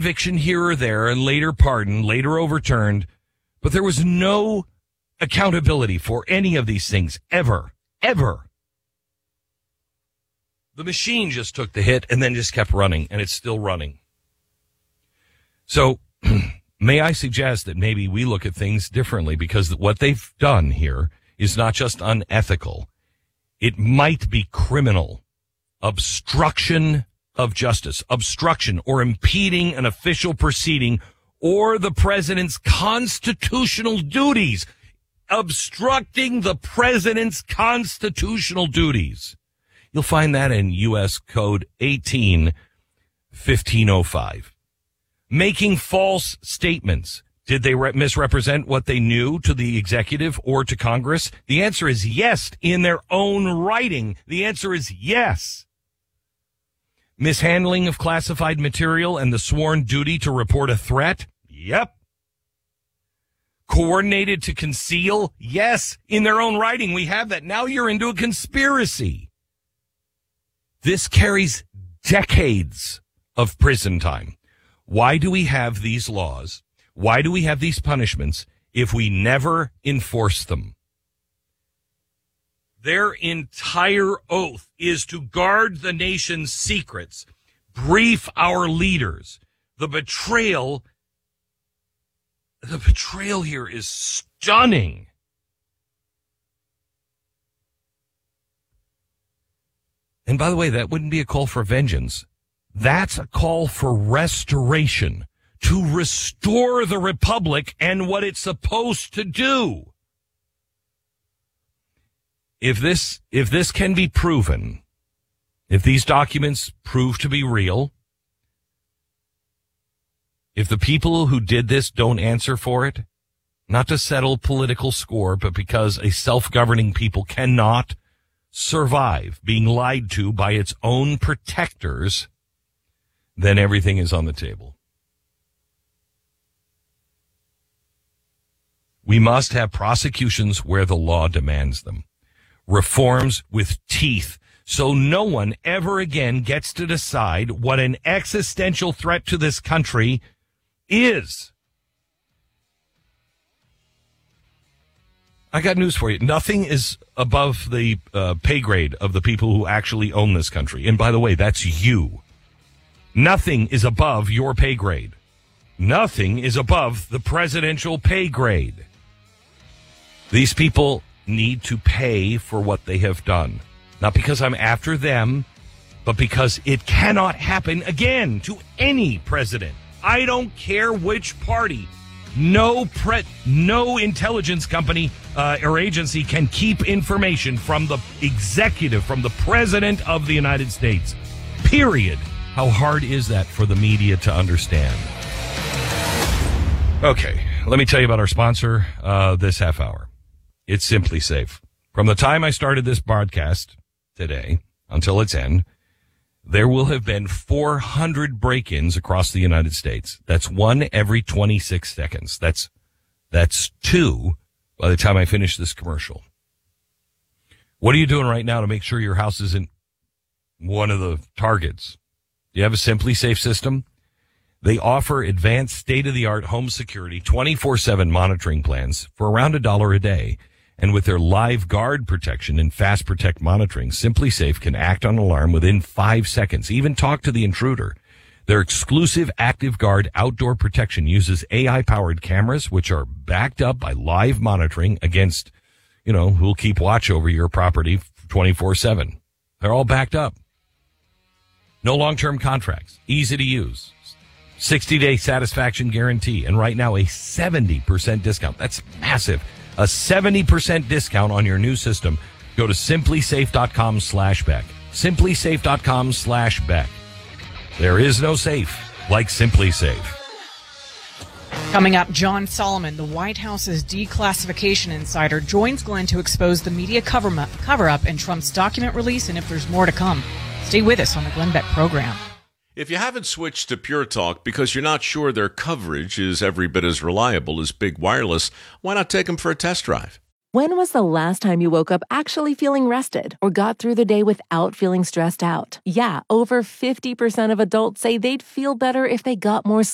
conviction here or there and later pardoned, later overturned, but there was no accountability for any of these things ever. The machine just took the hit and then just kept running, and it's still running. So may I suggest that maybe we look at things differently, because what they've done here is not just unethical. It might be criminal. Obstruction of justice, obstruction or impeding an official proceeding or the president's constitutional duties. Obstructing the president's constitutional duties. You'll find that in U.S. Code 18-1505. Making false statements. Did they misrepresent what they knew to the executive or to Congress? The answer is yes. In their own writing, the answer is yes. Mishandling of classified material and the sworn duty to report a threat? Yep. Coordinated to conceal? Yes. In their own writing, we have that. Now you're into a conspiracy. This carries decades of prison time. Why do we have these laws? Why do we have these punishments if we never enforce them? Their entire oath is to guard the nation's secrets, brief our leaders. The betrayal here is stunning. And by the way, that wouldn't be a call for vengeance. That's a call for restoration, to restore the republic and what it's supposed to do. If this can be proven, if these documents prove to be real, if the people who did this don't answer for it, not to settle political score, but because a self-governing people cannot survive being lied to by its own protectors, then everything is on the table. We must have prosecutions where the law demands them. Reforms with teeth, so no one ever again gets to decide what an existential threat to this country is. I got news for you. Nothing is above the pay grade of the people who actually own this country. And by the way, that's you. Nothing is above your pay grade. Nothing is above the presidential pay grade. These people need to pay for what they have done. Not because I'm after them, but because it cannot happen again to any president. I don't care which party. No intelligence company or agency can keep information from the executive, from the president of the United States. Period. How hard is that for the media to understand? Okay, let me tell you about our sponsor this half hour. It's SimpliSafe. From the time I started this broadcast today until its end, there will have been 400 break-ins across the United States. That's one every 26 seconds. That's two by the time I finish this commercial. What are you doing right now to make sure your house isn't one of the targets? Do you have a SimpliSafe system? They offer advanced state-of-the-art home security 24/7 monitoring plans for around $1 a day. And with their Live Guard protection and Fast Protect monitoring, SimpliSafe can act on an alarm within 5 seconds, even talk to the intruder. Their exclusive Active Guard outdoor protection uses AI-powered cameras, which are backed up by live monitoring against, who'll keep watch over your property 24/7. They're all backed up. No long-term contracts. Easy to use. 60-day satisfaction guarantee. And right now, a 70% discount. That's massive. A 70% discount on your new system. Go to simplysafe.com/Beck. Simplysafe.com/Beck. There is no safe like SimpliSafe. Coming up, John Solomon, the White House's declassification insider, joins Glenn to expose the media cover-up and Trump's document release, and if there's more to come. Stay with us on the Glenn Beck program. If you haven't switched to Pure Talk because you're not sure their coverage is every bit as reliable as Big Wireless, why not take them for a test drive? When was the last time you woke up actually feeling rested or got through the day without feeling stressed out? Yeah, over 50% of adults say they'd feel better if they got more sleep.